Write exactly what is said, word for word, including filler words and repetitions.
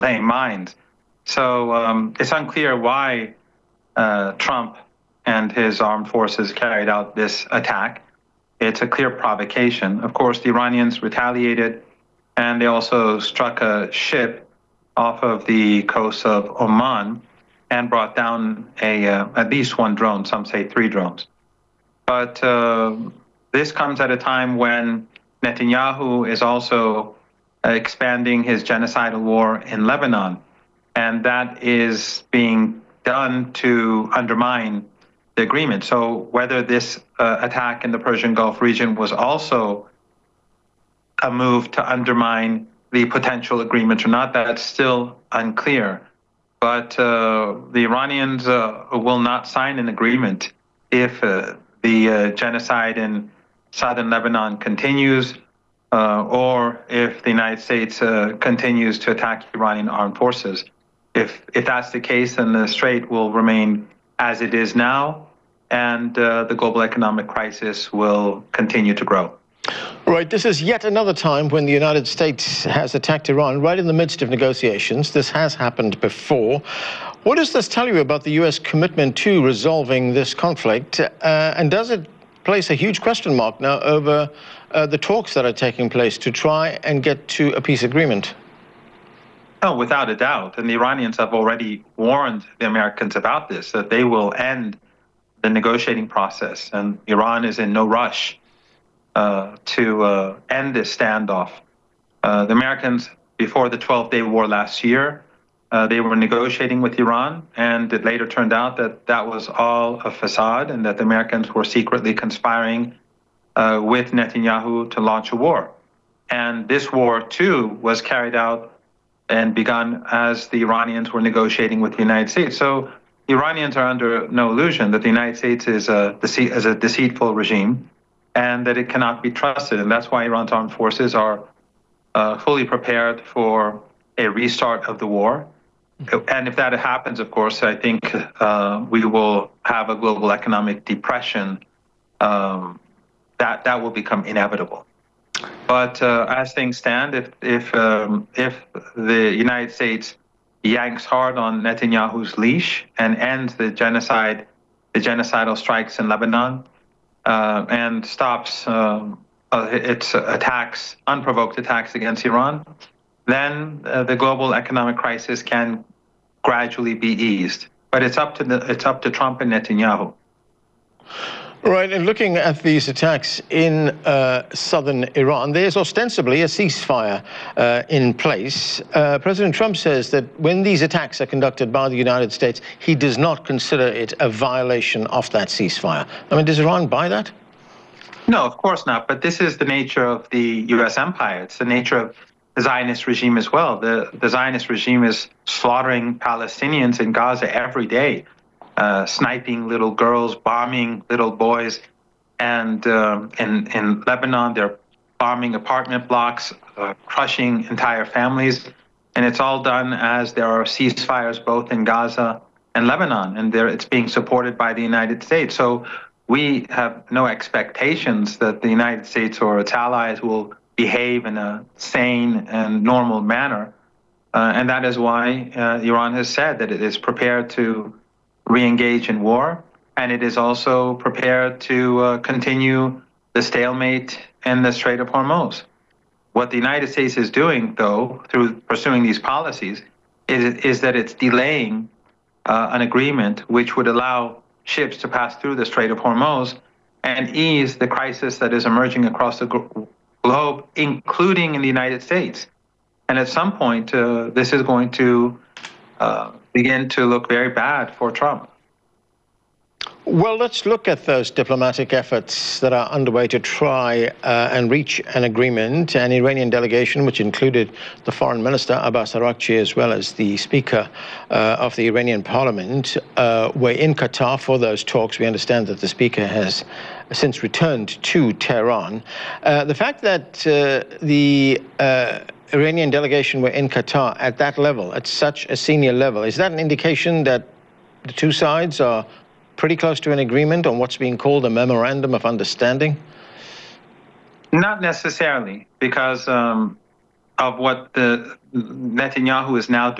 same mind. So um, it's unclear why uh, Trump and his armed forces carried out this attack. It's a clear provocation. Of course, the Iranians retaliated, and they also struck a ship off of the coast of Oman and brought down a uh, at least one drone, some say three drones. But uh, this comes at a time when Netanyahu is also expanding his genocidal war in Lebanon, and that is being done to undermine the agreement. So whether this uh, attack in the Persian Gulf region was also a move to undermine the potential agreement or not, that's still unclear. But uh, the Iranians uh, will not sign an agreement if uh, the uh, genocide in southern Lebanon continues, uh, or if the United States uh, continues to attack Iranian armed forces. If if that's the case, then the strait will remain as it is now, and uh, the global economic crisis will continue to grow. Right, this is yet another time when the United States has attacked Iran right in the midst of negotiations. This has happened before. What does this tell you about the U S commitment to resolving this conflict? Uh, and does it place a huge question mark now over uh, the talks that are taking place to try and get to a peace agreement? Oh, without a doubt. And the Iranians have already warned the Americans about this, that they will end the negotiating process. And Iran is in no rush uh, to uh, end this standoff. Uh, the Americans, before the twelve-day war last year, uh, they were negotiating with Iran, and it later turned out that that was all a facade and that the Americans were secretly conspiring uh, with Netanyahu to launch a war. And this war, too, was carried out and begun as the Iranians were negotiating with the United States. So the Iranians are under no illusion that the United States is a, deceit, is a deceitful regime and that it cannot be trusted. And that's why Iran's armed forces are uh, fully prepared for a restart of the war. And if that happens, of course, I think uh, we will have a global economic depression. Um, that, that will become inevitable. But uh, as things stand, if if um, if the United States yanks hard on Netanyahu's leash and ends the genocide, the genocidal strikes in Lebanon, uh, and stops um, uh, its attacks, unprovoked attacks against Iran, then uh, the global economic crisis can gradually be eased. But it's up to the it's up to Trump and Netanyahu. Right, and looking at these attacks in uh, southern Iran, there's ostensibly a ceasefire uh, in place. Uh, President Trump says that when these attacks are conducted by the United States, he does not consider it a violation of that ceasefire. I mean, does Iran buy that? No, of course not. But this is the nature of the U S empire. It's the nature of the Zionist regime as well. The, the Zionist regime is slaughtering Palestinians in Gaza every day. Uh, sniping little girls, bombing little boys, and um, in, in Lebanon, they're bombing apartment blocks, uh, crushing entire families, and it's all done as there are ceasefires both in Gaza and Lebanon, and there, it's being supported by the United States. So we have no expectations that the United States or its allies will behave in a sane and normal manner, uh, and that is why uh, Iran has said that it is prepared to re-engage in war, and it is also prepared to uh, continue the stalemate in the Strait of Hormuz. What the United States is doing, though, through pursuing these policies, is, is that it's delaying uh, an agreement which would allow ships to pass through the Strait of Hormuz and ease the crisis that is emerging across the globe, including in the United States. And at some point, uh, this is going to uh, begin to look very bad for Trump. Well, let's look at those diplomatic efforts that are underway to try uh, and reach an agreement. An Iranian delegation, which included the foreign minister, Abbas Araghchi, as well as the speaker uh, of the Iranian parliament, uh, were in Qatar for those talks. We understand that the speaker has since returned to Tehran. Uh, the fact that uh, the uh, Iranian delegation were in Qatar at that level, at such a senior level, is that an indication that the two sides are pretty close to an agreement on what's being called a memorandum of understanding? Not necessarily, because um, of what the Netanyahu is now doing.